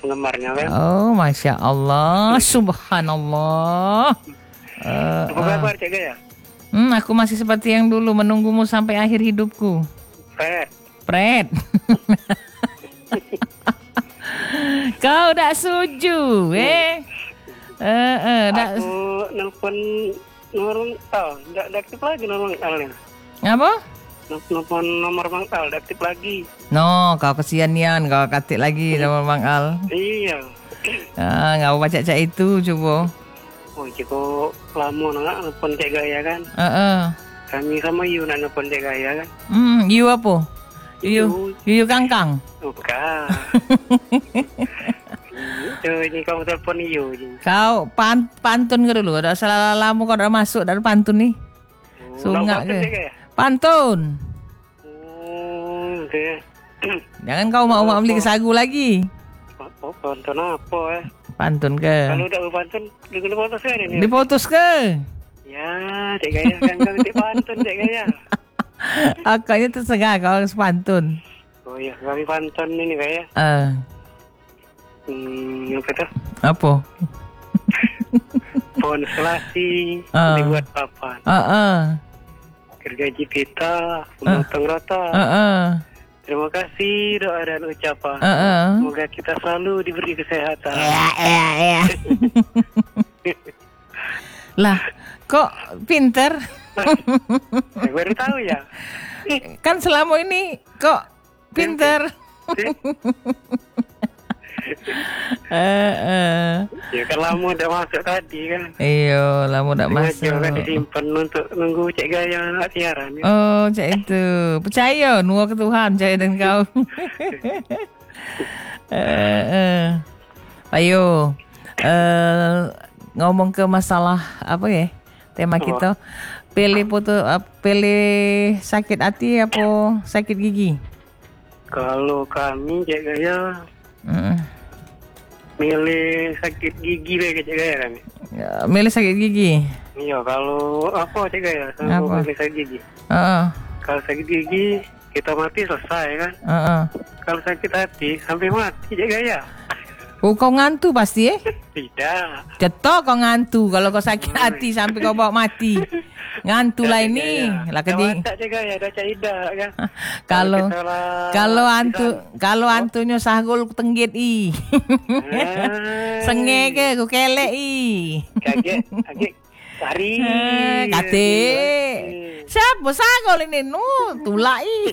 penggemarnya kan. Oh, Masya Allah, Subhanallah. Apa kabar Cik Gaya? Aku masih seperti yang dulu, menunggumu sampai akhir hidupku. Pret. Kau tak setuju, Aku nelfon nomor enggak aktif lagi nomor Al-nya. Apa? Nelfon nomor Bang Al, enggak aktif lagi. No, kau kesian Nian, kau ketik lagi nomor Bang Al. Iya. Ngau baca cak itu coba. Oh, cukup lama nak nelfon Cik Gaya kan. Kami sama Yu nak nelfon Cik Gaya kan. Yu apa? Yu Kangkang. Bukan. Ini kamu telepon Yu. Kau pantun ke dulu? Ada salah lama kau dah masuk dari pantun nih. Sungak ke? Pantun. Okay. Jangan kau mau beli sagu lagi. Oh, pantun apa Pantun ke? Kalau udah berpantun, diputus kan ini? Diputus ke? Ya, Cik Gaya kan kau nanti pantun Cik Gaya. Akaknya tersengah kau harus pantun. Oh iya, kami pantun ini Gaya. Apa itu? Apa? Pohon selasi dibuat papan. Gergaji pita, memotong rata. Terima kasih doa dan ucapan. Semoga kita selalu diberi kesehatan. Lah, kok pinter? Baru tahu ya. Kan selama ini kok pinter? Ya kan lama udah masuk tadi kan. Iya, lama udah masuk. Kan disimpan untuk nunggu Cik Gaya nak siaran. Ya. Oh, cak itu. Percaya, nunggu ke Tuhan, percaya dengan kau. Ayo, ngomong ke masalah apa ya? Tema kita. Pilih sakit hati apa sakit gigi? Kalau kami Cik Gaya milih sakit gigi Cik Gaya kan? Ya, milih sakit gigi. Iya, kalau apa Cik Gaya? Milih sakit gigi. Kalau sakit gigi kita mati selesai kan? Kalau sakit hati sampai mati Cik Gaya. Oh, kau ngantuk pasti Tidak. Cetok kau ngantuk kalau kau sakit hati sampai kau bawa mati. Ngantuk lah ini. Lah keding. Tak Cik Gaya, dah caidah kan. Kalau antunya sahgul tenggit i. Senge ke ku kelek i. Kaget lari. Kate. Siapa sahgul ini? Tulak i.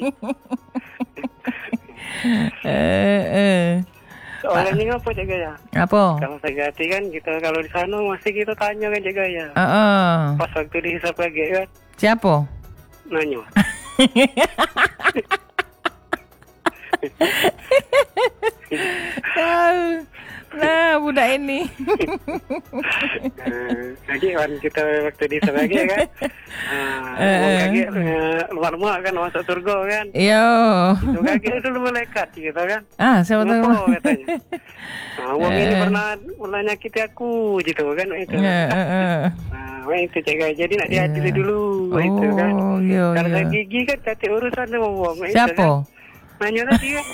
Soalnya ini apa Cik Gaya? Apa? Kalau sakit hati kan kita kalau di sana masih kita tanya kan Cik Gaya. Pas waktu dihisap lagi kan. Siapa? Nanya. Nah, budak ini. Lagi kan kita waktu dihisap lagi kan. Kaki luar kan masuk surga kan. Iya. Itu kaki dulu malaikat gitu kan. Siapa tahu katanya. Wong ini pernah nyakiti aku gitu kan itu. Itu Cik Gaya. Jadi nak diadili dulu itu kan. Kalau saya gigi kan tadi urusan sama wong. Siapa? Nanya tadi kan.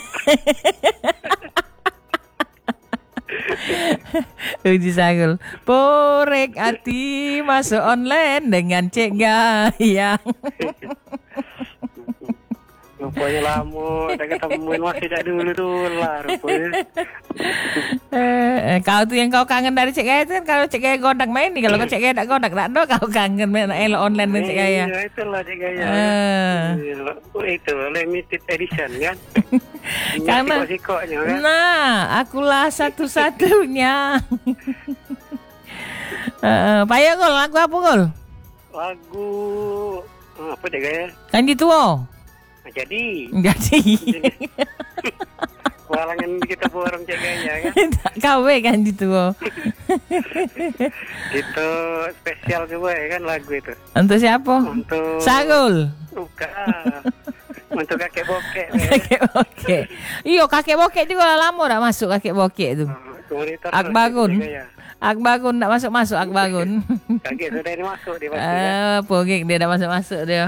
Uji Sagul. Porek hati masuk online dengan Cik Gaya. Rupanya lama, udah ketemuin masih tak dulu tuh lah rupanya. Kau tuh yang kau kangen dari Cik Gaya kan kalau Cik Gaya godak main nih. Kalau Cik Gaya tak godak, tak ada kau kangen main elo online dengan Cik Gaya. Iya, itulah Cik Gaya. Itu limited edition kan. Karena kan? Nah, akulah satu-satunya. Payah Gol, lagu apa Gol? Lagu apa Cik Gaya? Kan di tua. Jadi. Walangan kita borong Cik Gaya kan. Kawe kan di tua. Itu spesial juga ya kan lagu itu. Untuk siapa? Untuk Sagul. Bukan. Untuk kakek bokek. Kakek bokek. Iya, kakek bokek juga lama dah masuk kakek bokek tu. Akbagun. Akbagun tak masuk Akbagun. Kakek sudah ini masuk dia pasti. Pokek dia dah masuk dia.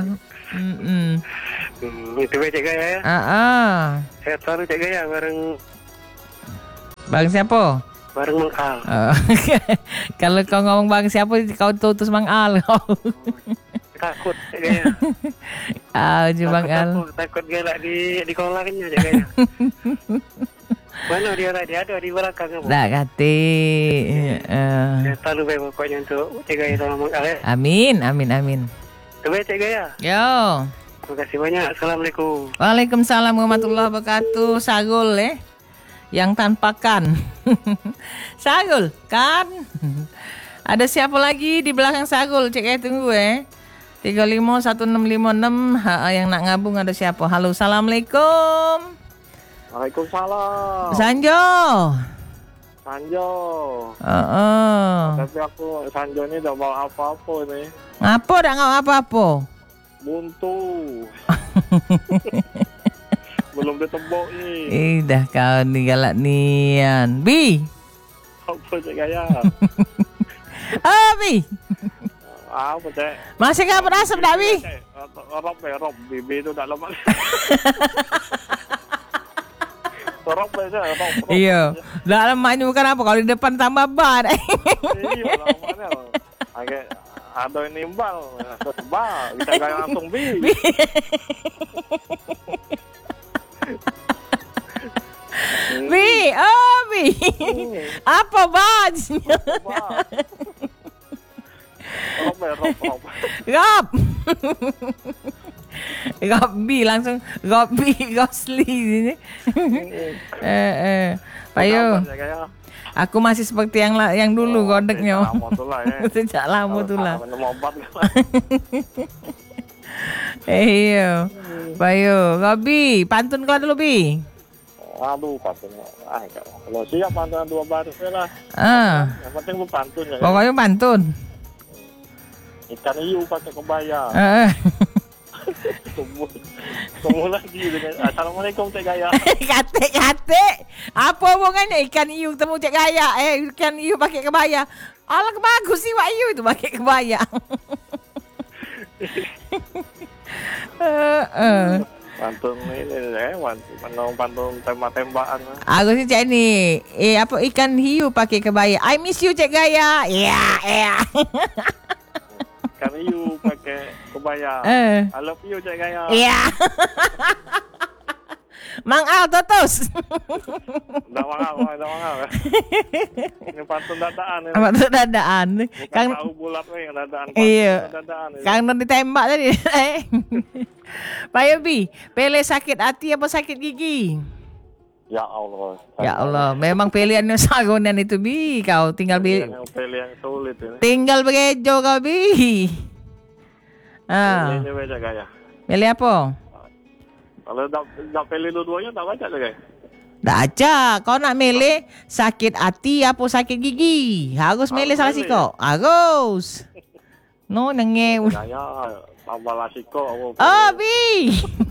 Itu Cik Gaya ya. Sehat selalu Cik Gaya bareng Bang siapa? Bareng Mang Al. Kalau kau ngomong bang siapa, kau tutus Bang Al. Takut kayaknya. Bang Al. Takut galak di kolaknya kayaknya. Mana dia lah? Dia ada di belakang apa? Tak kata. Saya selalu baik pokoknya untuk Cik Gaya sama Mang Al ya. Amin. Terbaik Cik Gaya. Yo. Terima kasih banyak. Assalamualaikum. Waalaikumsalam warahmatullahi wabarakatuh. Sagul yang tanpa kan. Sagul kan. Ada siapa lagi di belakang Sagul? Cek tunggu 351656. Yang nak ngabung ada siapa? Halo, assalamualaikum. Waalaikumsalam. Sanjo. Tapi aku Sanjo ni dah bawa apa-apa ni. Apa dah ngau apa-apa? Buntu. Belum ditebuk ni. Dah kau ni galak nian. Bi. Apa Cik Gaya? Bi. Apa Cik? Masih kau berasap dah Bi? Rob. Bibi tu tak lemak. Rob je. Iya. Dah lemak ni bukan apa. Kalau di depan tambah bar. Iya lah mana. Agak ada yang nimbal. Sebab kita gaya langsung Bi. Bi, Bi. Apa bajnya? Rob. Rob B langsung Rob B Gosli sini. Payo. Aku masih seperti yang dulu godeknya. Sejak lama tu lah. Iya. Payo, Robi, pantun kau dulu Bi. Aduh, pantun. Kalau siap pantun 2 baris lah. Yang penting pantun ya. Pokoknya pantun. Ikan hiu pakai kebaya. Tunggu lagi. Assalamualaikum Cik Gaya. Kate. Apa hubungannya ikan hiu temu Cik Gaya? Ikan hiu pakai kebaya. Alah bagus sih Wak Hiu itu pakai kebaya. Pantun ini pantun tembak-tembakan. Aku sih cak ni. Apa ikan hiu pakai kebaya. I miss you Cik Gaya. Ya. Ikan hiu pakai kebaya. I love you Cik Gaya. Ya. Mang Al totos. Dah mangal. Ini pantun dadaan. Pantun dadaan. Bukan tahu bulat yang dadaan. Iya. Kang ditembak tadi. Pak Yobi, Pele sakit hati apa sakit gigi? Ya Allah. Ya Allah, memang pilihannya sagonan itu Bi. Kau tinggal pilihan sulit ini. Tinggal begejo kau Bi. Ini baca Gaya. Pilih apa? Kalau tak pilih dua-duanya tak baca Gaya. Tak baca. Kau nak milih sakit hati apa sakit gigi? Harus milih salah siko. Harus. No nengeng. Gaya tambah lah siko. Oh Bi.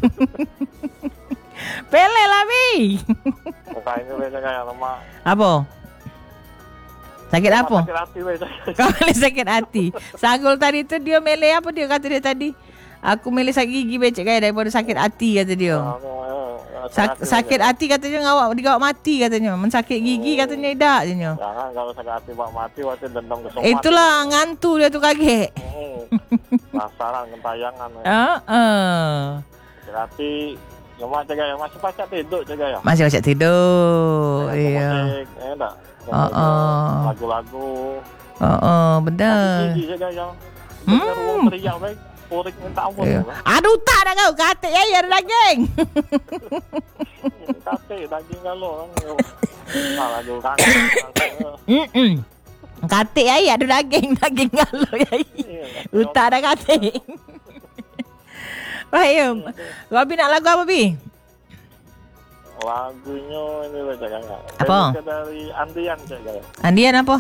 Pele lah Bi. Kayaknya baca Gaya lemah. Apa? Sakit apa? Sakit hati baca. Kau milih sakit hati. Sagul tadi tu dia milih apa dia kata dia tadi? Aku milih sakit gigi becek Gaya daripada sakit hati kata dia. Sakit hati katanya digawak mati katanya. Mensakit gigi katanya tidak katanya. Jangan kalau sakit hati bak mati waktu dendam ke somat. Itulah ngantu dia tu kaget. Penasaran kentayangan. Sakit hati cuma Cik Gaya masih pacak tidur Cik Gaya. Masih pacak tidur. Iya. Tak. Lagu-lagu. Benar. Gigi Cik Gaya. Teriak baik. Porik minta ampun. Aduh tak dah kau. Katik ada daging. Katik daging kalau kan. Lagu kan. Katik ada daging kalau utak dah katik. Baik. Robi nak lagu apa Bi? Lagunya ini baca Gaya. Apa? Dari Andian Cik Gaya. Andian apa?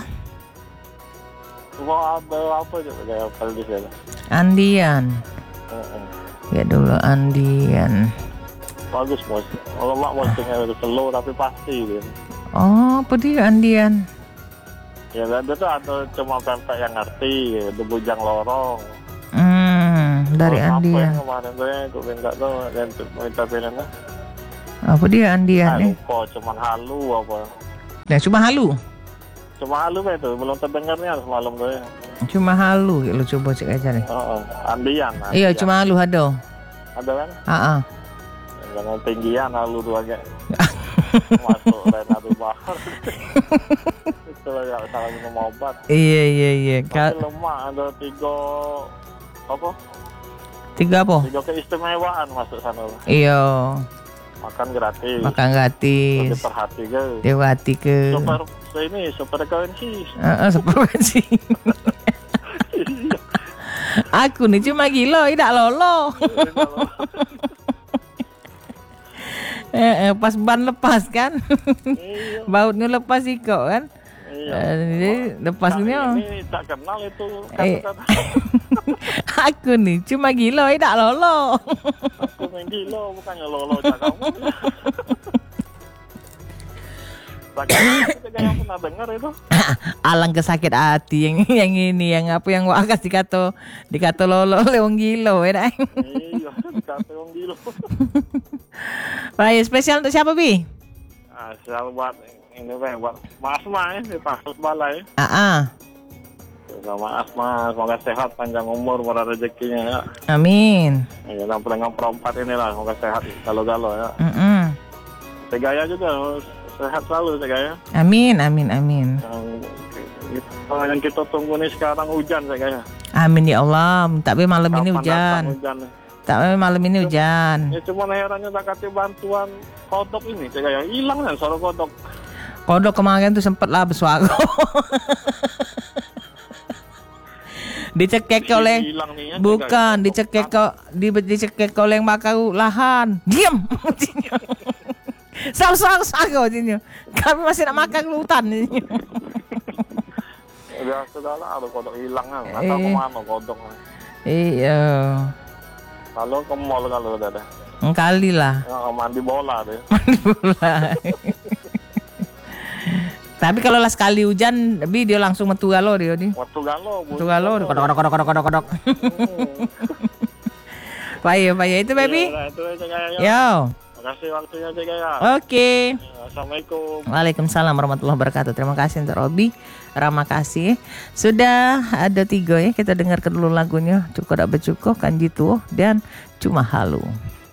Apa je Gaya playlist dia. Andian. Ya dulu Andian. Bagus bos. Kalau mak bos dengar itu slow tapi pasti dia. Oh, apa dia Andian? Ya dia tu ada cuma pempek yang ngerti, dia bujang lorong. Dari Andian. Apa kemarin tu aku minta tu dan minta pilihan lah. Apa dia Andian Lupa cuma halu apa. Nah, cuma halu. Cuma halu itu belum terdengarnya semalam tuh ya. Cuma halu, lu coba cek aja nih. Andian. Iya, cuma halu ada. Ada kan? Heeh. Jangan tinggian halu tuh agak. Masuk Renatu Bahar. Itu ya salah minum obat. Iya. Tapi lemah ada 3 apa? 3 apa? 3 keistimewaan masuk sana. Iya. Makan gratis. Makan gratis. Diperhati ke. Diperhati ke. Super currency. Super currency. Aku nih cuma gila, tidak lolo. Pas ban lepas kan. Bautnya lepas iko kan. Jadi lepasnya. Ini tak kenal itu. Aku nih cuma gila, tidak lolo. Aku main gila, bukannya lolo kamu. Tak yang pernah dengar itu. Alangkah sakit hati yang ini yang apa yang gua akas dikata lolo oleh wong gila ya. Iya, dikata wong gila. Baik, spesial untuk siapa, Bi? Spesial buat ini buat Mas Asma ya, di Pasus Balai. Sama Asma, semoga sehat, panjang umur, murah rezekinya ya. Amin. Ya, dan pendengar perempat inilah, semoga sehat, galau-galau ya. Tegaya juga, sehat selalu Tegaya. Amin. Yang kita tunggu nih sekarang hujan Tegaya. Amin ya Allah, tapi malam ini hujan. Tak malam ini hujan. Ya cuma herannya tak kasih bantuan kodok ini Tegaya, hilang kan suara kodok. Kodok kemarin tuh sempet lah bersuara. Dicekek oleh bukan dicekek oleh yang bakar lahan. Diam. Sang sini. Kami masih nak makan hutan ini. Ya sudahlah, ada kodok hilang kan. Atau kemana kodok? Iya. Kalau ke mall kalau udah ada. Kali lah. Mandi bola deh. Tapi kalau lah sekali hujan, Bi dia langsung metu galo dia nih. Metu galo, kodok. Payah itu, Baby. Yo. Makasih waktunya Tegaya. Oke. Assalamualaikum. Waalaikumsalam warahmatullahi wabarakatuh. Terima kasih untuk Robi. Terima kasih. Sudah ada 3 ya. Kita dengarkan dulu lagunya. Cukup tak bercukup kan gitu dan cuma halu.